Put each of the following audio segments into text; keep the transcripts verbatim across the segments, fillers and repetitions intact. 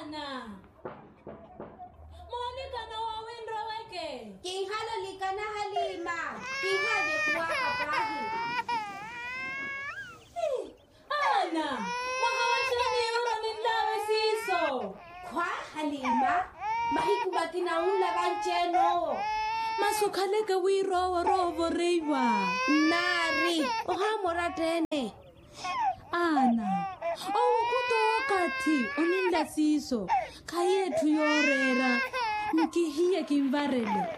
Ana. Monica na wawindro weke. Kihalo likana Halima. Kihali kuwaka pahi. Ana, mahawashani yoro nindawe siso. Kwa Halima, mahikubaki na unla gancheno. Masukaleka wiro warovo reiwa. Nari, ohamora tene. Ana, owo kuto wakati oninda siso. Kayetu yorera. Mkihia kimvarele.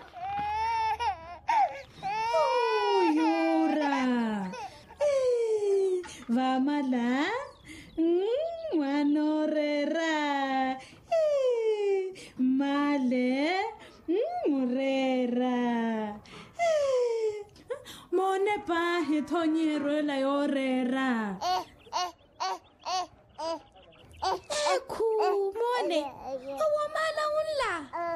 Oh, yora. Eh, vamala. Mm, wanorera. Eh, male. Mm, murera. Eh, mone pahe tonyero la yorera. Eku, mone. Awamala unla.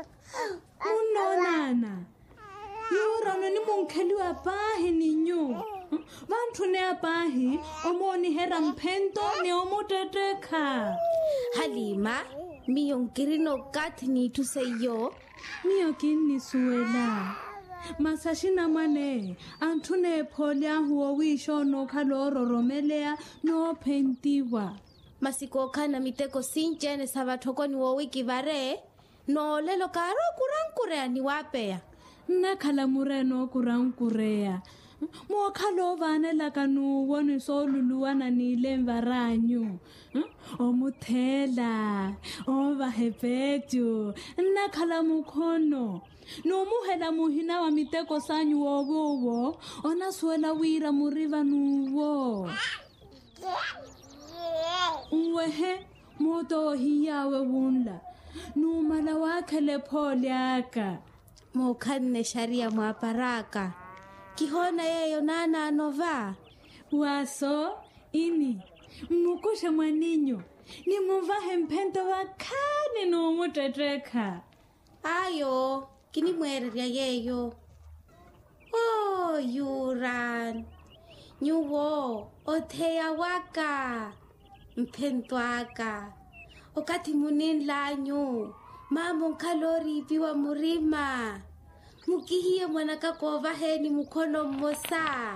Unonana. Yura no ni monkeli wa pahi ninyo. Vantu ne apahi omoni hera mpento ne omoteteka. Halima, miyonkirino katni tuseyo. Miyo kini suela. Masashina mane antune polya huo wisho no kaloro romelea no pentiwa. Masiko kana miteko sinjene sabatoko ni wiki vare. No lelo karo kurankurea ni wapea. Nakala mureno kurankurea. Mwakalo vane lakanu woni soluluwana ni lemvaranyu. Omuthela, ovahepetu, nakala mukhono. No muhela muhina wa miteko sanyu wowowo, ona suela wira muriva nuwo. Uwehe, moto hiyawe wunla. Numala wakele polyaka. Mokane sharia mwaparaka. Kihona yeyo nana anova. Waso, ini. Mukushe mwaninyo. Ni muvahe mpento wakane no muteteka. Ayo, kini mwereria yeyo. Oh, yuran. Nyuwo, oteya waka. Mpento waka. Okati munin lanyo. Mamong kalori piwa murima. Mukihiya mwanaka kova heni mukono mosa.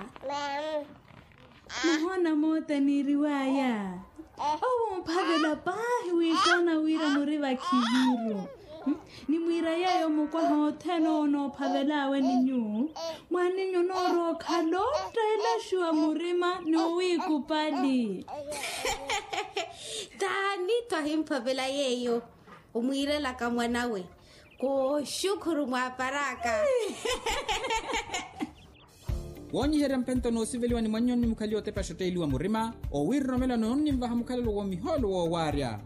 Muhona mota ni riwaya. Owo mpagela pahi wishona wira muriva kiviro. Ni mwira yayo mukwa hoteno no pagelawe ninyu. Mwaninyo noro kalota ila shua murima ni wiku pali. Tani twahimpa vela yeyo. Umwire laka mwanawe. Ko shukuru mwaparaka. Wonyi hera mpento no siveliwa ni mwanyoni mukali o tepa shote iliwa murima. O wiri romela no nni mvaha mukali lo miholo wa waria.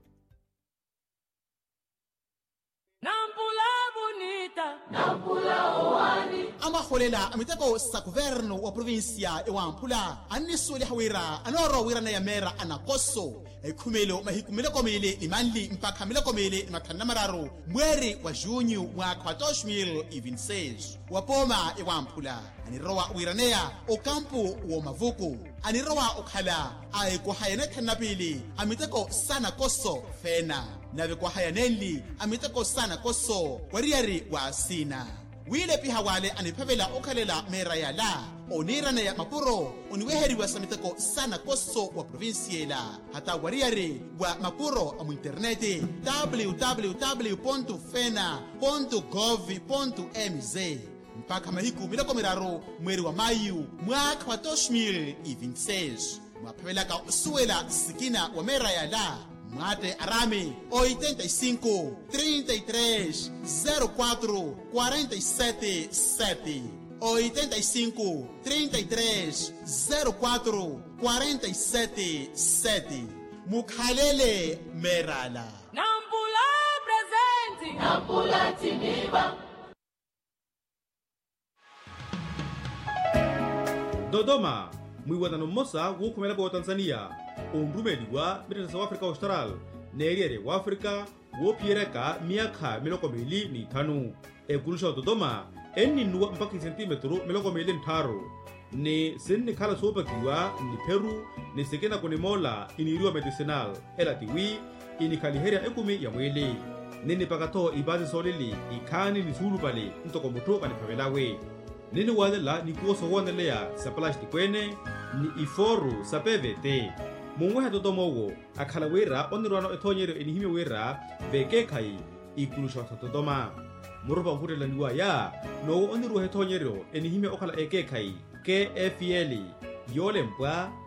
Nampula bonita. Nampula owani. Ama kholela amiteko sa governo wa provincia e wampula. Anni suli hawira. Anoro wira na yamera anakoso. E kumelo mahikumile komele imanli mpaka mile komele imakana mararo. Mweri wa junho mwaka wa dois mil e vinte e seis. Wapoma e wampula. Anirowa wiranea o campo wa mavuku. Anirowa okhala. Ae kwa hayane kanapili. Amiteko sana koso fena. Nave kwa hayaneli amiteko sana koso wariari wa asina. Wile piha wale anipavela okalela mera ya la. Onirana ya mapuro oniweheri wa samiteko sana koso wa provinciela. Hata wariari wa mapuro amu interneti w w w ponto fena ponto gov ponto m z. Mpaka mahiku miloko miraro mweri wa mayu mwaka wa dois mil e vinte e seis. Mwapavela ka suela sikina wa mera ya la. Mate Arame oitenta e cinco, trinta e três, zero quatro, quarenta e sete, sete. oitenta e cinco, trinta e três, zero quatro, quarenta e sete, sete. Mukhalele Merala. Nampula presente. Nampula Tiniba. Dodoma, mwiwatano mosa wukumela kwa Tanzania. Umrumeli wa Mirasa wa Afrika Austral, Neriere wa Afrika, Wopiereka miaka miloko mili ni tanu. E kulusha Dodoma, eni nuwa mpaki centimetro miloko mili ntaro. Ni sinni kala sopa kiwa, ni Peru, ni sekena kone mola, iniriwa medicinal. Ela tiwi, inikhaliheria ekumi ya mwili nini pakato ibazi solili ikhani ni sulu pale ntoko mutu paniphavelawe nini walela ni kuoso woneleya sa plastikweni ni iforu sa P V T mungwe hatotomowo akhala wira onirwano ethonyero enihime wira vekekhai ikulusha satotoma murupa mfutelaniwa ya nowo onirwa ethonyero enihime okhala ekekhai K F L yole mpwa